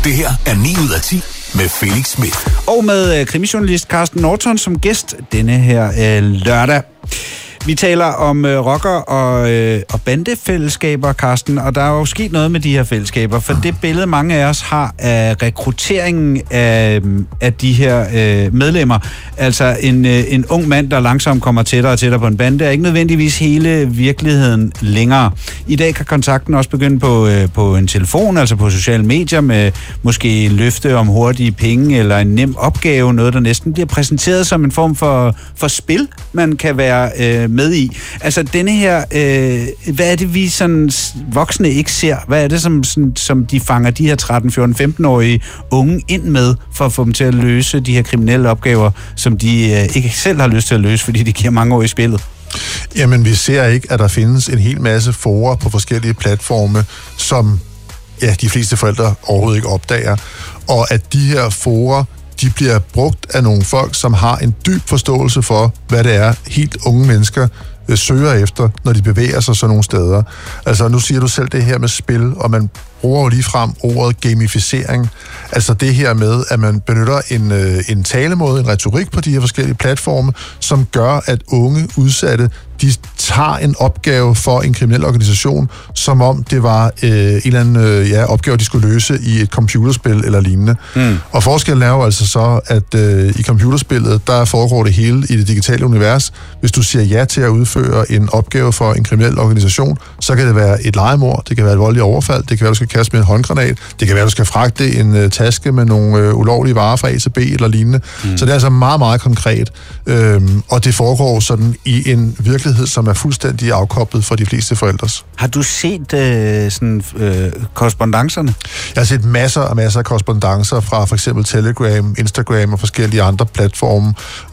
Det her er 9 ud af 10 med Felix Smith. Og med krimijournalist Carsten Norton som gæst denne her lørdag. Vi taler om rocker- og bandefællesskaber, Carsten, og der er jo sket noget med de her fællesskaber, for det billede, mange af os har af rekrutteringen af de her medlemmer, altså en ung mand, der langsomt kommer tættere og tættere på en bande, er ikke nødvendigvis hele virkeligheden længere. I dag kan kontakten også begynde på en telefon, altså på sociale medier, med måske løfte om hurtige penge eller en nem opgave, noget, der næsten bliver præsenteret som en form for spil, man kan være med i. Altså denne her, hvad er det, vi sådan voksne ikke ser? Hvad er det, som de fanger de her 13, 14, 15-årige unge ind med, for at få dem til at løse de her kriminelle opgaver, som de ikke selv har lyst til at løse, fordi de giver mange år i spillet? Jamen, vi ser ikke, at der findes en hel masse forer på forskellige platforme, som de fleste forældre overhovedet ikke opdager. Og at de her forer, de bliver brugt af nogle folk, som har en dyb forståelse for, hvad det er, helt unge mennesker søger efter, når de bevæger sig sådan nogle steder. Altså, nu siger du selv det her med spil, og man bruger jo ligefrem ordet gamificering. Altså det her med, at man benytter en talemåde, en retorik på de her forskellige platforme, som gør, at unge udsatte, de tager en opgave for en kriminel organisation, som om det var en eller anden opgave, de skulle løse i et computerspil eller lignende. Og forskellen er jo altså så, at i computerspillet, der foregår det hele i det digitale univers. Hvis du siger ja til at udføre en opgave for en kriminel organisation, så kan det være et legemord, det kan være et voldeligt overfald, det kan være, du skal kaste med en håndgranat, det kan være, du skal fragte en taske med nogle ulovlige varer fra A til B eller lignende. Så det er altså meget, meget konkret. Og det foregår sådan i en virkelighed, som er fuldstændig afkoblet fra de fleste forældres. Har du set korrespondancerne? Jeg har set masser af korrespondancer fra for eksempel Telegram, Instagram og forskellige andre platforme,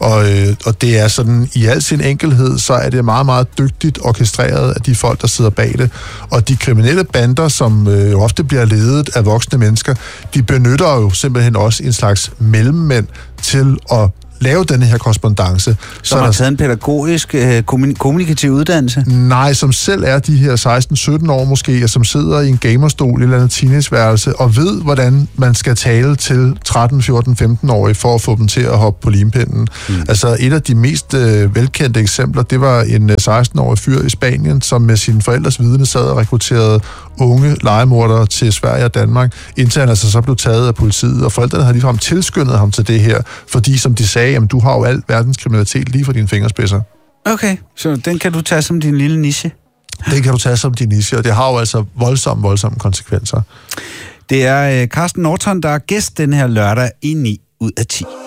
og det er sådan, i al sin enkelhed, så er det meget, meget dygtigt orkestreret af de folk, der sidder bag det. Og de kriminelle bander, som jo ofte bliver ledet af voksne mennesker, de benytter jo simpelthen også en slags mellemmænd til at lave denne her korrespondance. Som har taget en pædagogisk, kommunikativ uddannelse? Nej, som selv er de her 16-17 år måske, og som sidder i en gamerstol i et eller andet teenageværelse, og ved, hvordan man skal tale til 13, 14, 15-årige, for at få dem til at hoppe på limpinden. Altså, et af de mest velkendte eksempler, det var en 16-årig fyr i Spanien, som med sine forældres vidne sad og rekrutterede unge legemordere til Sverige og Danmark, indtil han altså så blev taget af politiet, og forældrene havde ligefrem tilskyndet ham til det her, fordi, som de sagde, jamen, du har jo alt verdens kriminalitet lige for dine fingerspidser. Okay, så den kan du tage som din lille niche? Den kan du tage som din niche, og det har jo altså voldsomme konsekvenser. Det er Carsten Norton, der er gæst den her lørdag i 9 ud af 10.